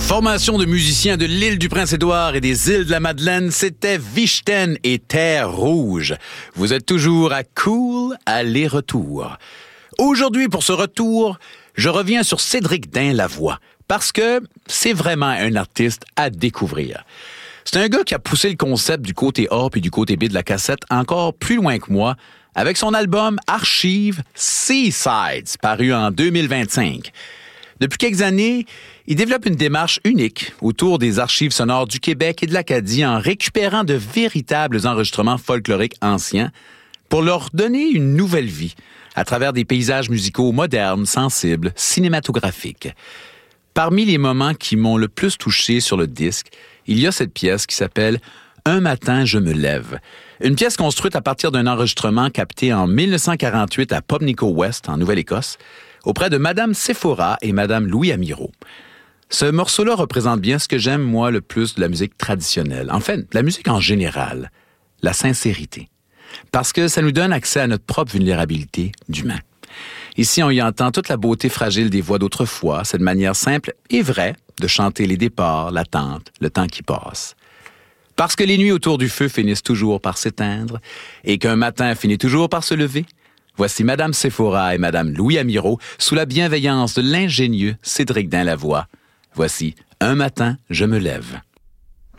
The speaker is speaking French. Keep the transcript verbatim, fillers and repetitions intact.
Formation de musiciens de l'île du Prince-Édouard et des îles de la Madeleine, c'était Vichten et Terre Rouge. Vous êtes toujours à Cool aller-retour. Aujourd'hui, pour ce retour, je reviens sur Cédric Dain-Lavoie, parce que c'est vraiment un artiste à découvrir. C'est un gars qui a poussé le concept du côté A puis du côté B de la cassette encore plus loin que moi, avec son album Archive Seasides, paru en deux mille vingt-cinq. Depuis quelques années, il développe une démarche unique autour des archives sonores du Québec et de l'Acadie en récupérant de véritables enregistrements folkloriques anciens pour leur donner une nouvelle vie à travers des paysages musicaux modernes, sensibles, cinématographiques. Parmi les moments qui m'ont le plus touché sur le disque, il y a cette pièce qui s'appelle « Un matin, je me lève ». Une pièce construite à partir d'un enregistrement capté en mille neuf cent quarante-huit à Pubnico West, en Nouvelle-Écosse, auprès de Madame Sephora et Madame Louis Amirault. Ce morceau-là représente bien ce que j'aime, moi, le plus de la musique traditionnelle. En fait, la musique en général, la sincérité. Parce que ça nous donne accès à notre propre vulnérabilité d'humain. Ici, on y entend toute la beauté fragile des voix d'autrefois, cette manière simple et vraie de chanter les départs, l'attente, le temps qui passe. Parce que les nuits autour du feu finissent toujours par s'éteindre et qu'un matin finit toujours par se lever, voici Madame Sephora et Madame Louis Amirault sous la bienveillance de l'ingénieux Cédric Dain-Lavoie. Voici « Un matin, je me lève ».